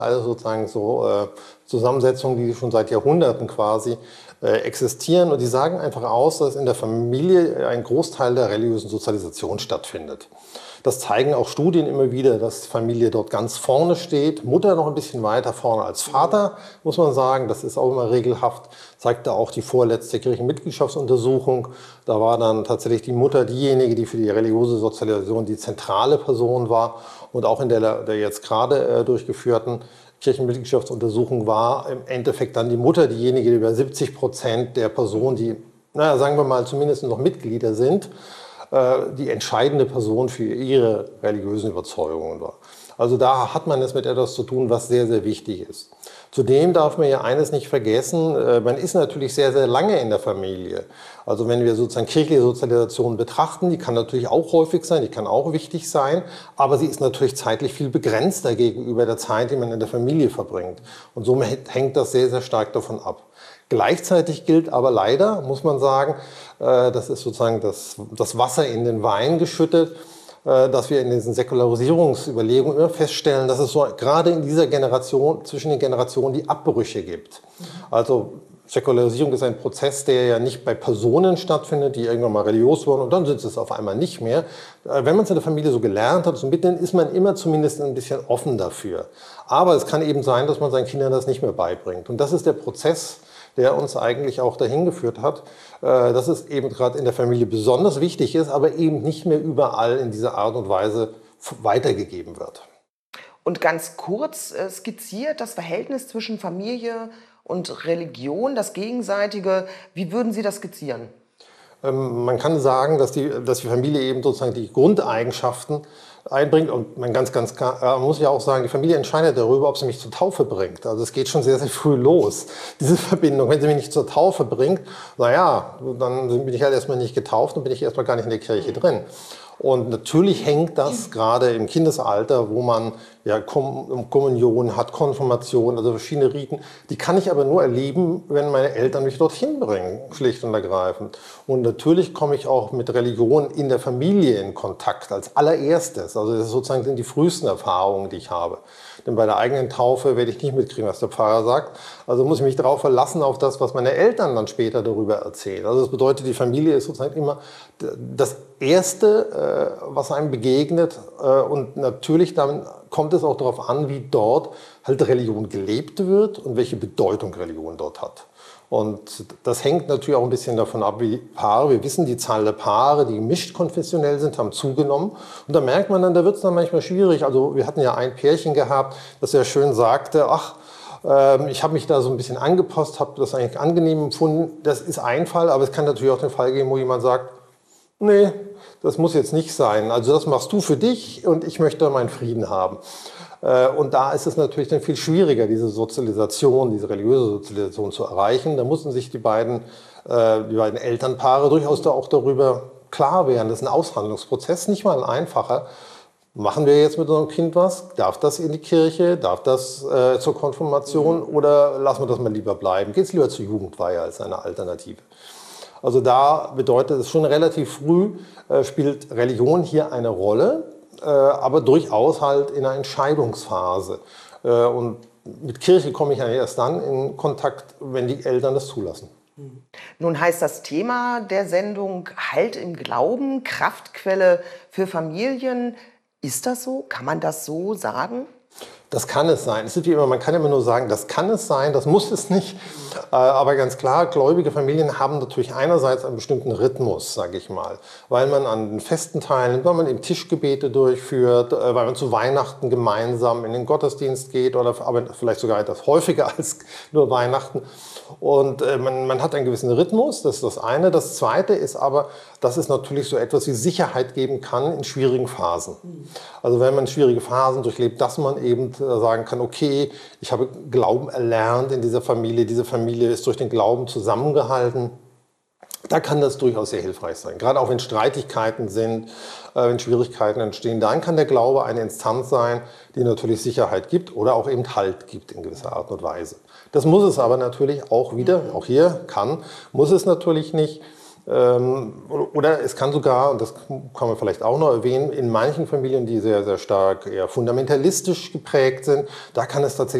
Also sozusagen so Zusammensetzungen, die schon seit Jahrhunderten quasi existieren. Und die sagen einfach aus, dass in der Familie ein Großteil der religiösen Sozialisation stattfindet. Das zeigen auch Studien immer wieder, dass Familie dort ganz vorne steht. Mutter noch ein bisschen weiter vorne als Vater, muss man sagen. Das ist auch immer regelhaft. Zeigte auch die vorletzte Kirchenmitgliedschaftsuntersuchung. Da war dann tatsächlich die Mutter diejenige, die für die religiöse Sozialisation die zentrale Person war. Und auch in der jetzt gerade durchgeführten Kirchenmitgliedschaftsuntersuchung war im Endeffekt dann die Mutter diejenige, die über 70% der Personen, die, naja, sagen wir mal, zumindest noch Mitglieder sind, die entscheidende Person für ihre religiösen Überzeugungen war. Also da hat man es mit etwas zu tun, was sehr, sehr wichtig ist. Zudem darf man ja eines nicht vergessen, man ist natürlich sehr, sehr lange in der Familie. Also wenn wir sozusagen kirchliche Sozialisation betrachten, die kann natürlich auch häufig sein, die kann auch wichtig sein, aber sie ist natürlich zeitlich viel begrenzter gegenüber der Zeit, die man in der Familie verbringt. Und somit hängt das sehr, sehr stark davon ab. Gleichzeitig gilt aber leider, muss man sagen, das ist sozusagen das Wasser in den Wein geschüttet, dass wir in diesen Säkularisierungsüberlegungen immer feststellen, dass es so gerade in dieser Generation, zwischen den Generationen, die Abbrüche gibt. Also Säkularisierung ist ein Prozess, der ja nicht bei Personen stattfindet, die irgendwann mal religiös wurden und dann sind es auf einmal nicht mehr. Wenn man es in der Familie so gelernt hat, so mitten, ist man immer zumindest ein bisschen offen dafür. Aber es kann eben sein, dass man seinen Kindern das nicht mehr beibringt. Und das ist der Prozess, der uns eigentlich auch dahin geführt hat, dass es eben gerade in der Familie besonders wichtig ist, aber eben nicht mehr überall in dieser Art und Weise weitergegeben wird. Und ganz kurz skizziert das Verhältnis zwischen Familie und Religion, das Gegenseitige. Wie würden Sie das skizzieren? Man kann sagen, dass die Familie eben sozusagen die Grundeigenschaften einbringt und man man muss ja auch sagen, die Familie entscheidet darüber, ob sie mich zur Taufe bringt. Also es geht schon sehr, sehr früh los, diese Verbindung. Wenn sie mich nicht zur Taufe bringt, naja, dann bin ich halt erstmal nicht getauft und bin ich erstmal gar nicht in der Kirche drin. Und natürlich hängt das gerade im Kindesalter, wo man ja Kommunion hat, Konfirmation, also verschiedene Riten, die kann ich aber nur erleben, wenn meine Eltern mich dorthin bringen, schlicht und ergreifend. Und natürlich komme ich auch mit Religion in der Familie in Kontakt als allererstes. Also das sozusagen sind die frühesten Erfahrungen, die ich habe. Denn bei der eigenen Taufe werde ich nicht mitkriegen, was der Pfarrer sagt. Also muss ich mich darauf verlassen, auf das, was meine Eltern dann später darüber erzählen. Also das bedeutet, die Familie ist sozusagen immer das Erste, was einem begegnet. Und natürlich dann kommt es auch darauf an, wie dort halt Religion gelebt wird und welche Bedeutung Religion dort hat. Und das hängt natürlich auch ein bisschen davon ab, wie Paare, wir wissen, die Zahl der Paare, die gemischt konfessionell sind, haben zugenommen. Und da merkt man dann, da wird es dann manchmal schwierig. Also wir hatten ja ein Pärchen gehabt, das sehr schön sagte, ach, ich habe mich da so ein bisschen angepasst, habe das eigentlich angenehm empfunden. Das ist ein Fall, aber es kann natürlich auch den Fall geben, wo jemand sagt, nee, das muss jetzt nicht sein. Also das machst du für dich und ich möchte meinen Frieden haben. Und da ist es natürlich dann viel schwieriger, diese Sozialisation, diese religiöse Sozialisation zu erreichen. Da mussten sich die beiden Elternpaare durchaus da auch darüber klar werden. Das ist ein Aushandlungsprozess, nicht mal ein einfacher. Machen wir jetzt mit unserem Kind was? Darf das in die Kirche? Darf das zur Konfirmation? Oder lassen wir das mal lieber bleiben? Geht es lieber zur Jugendweihe als eine Alternative? Also da bedeutet es schon relativ früh, spielt Religion hier eine Rolle, aber durchaus halt in einer Entscheidungsphase. Und mit Kirche komme ich ja erst dann in Kontakt, wenn die Eltern das zulassen. Nun heißt das Thema der Sendung Halt im Glauben, Kraftquelle für Familien. Ist das so? Kann man das so sagen? Das kann es sein. Es ist wie immer, man kann immer nur sagen, das kann es sein, das muss es nicht. Aber ganz klar, gläubige Familien haben natürlich einerseits einen bestimmten Rhythmus, sage ich mal, weil man an den Festen teilnimmt, weil man eben Tischgebete durchführt, weil man zu Weihnachten gemeinsam in den Gottesdienst geht oder aber vielleicht sogar etwas häufiger als nur Weihnachten. Und man hat einen gewissen Rhythmus, das ist das eine. Das zweite ist aber, dass es natürlich so etwas wie Sicherheit geben kann in schwierigen Phasen. Also wenn man schwierige Phasen durchlebt, dass man eben sagen kann, okay, ich habe Glauben erlernt in dieser Familie, diese Familie ist durch den Glauben zusammengehalten. Da kann das durchaus sehr hilfreich sein. Gerade auch wenn Streitigkeiten sind, wenn Schwierigkeiten entstehen, dann kann der Glaube eine Instanz sein, die natürlich Sicherheit gibt oder auch eben Halt gibt in gewisser Art und Weise. Das muss es aber natürlich auch wieder, auch hier muss es natürlich nicht. Oder es kann sogar, und das kann man vielleicht auch noch erwähnen, in manchen Familien, die sehr, sehr stark eher fundamentalistisch geprägt sind, da kann es tatsächlich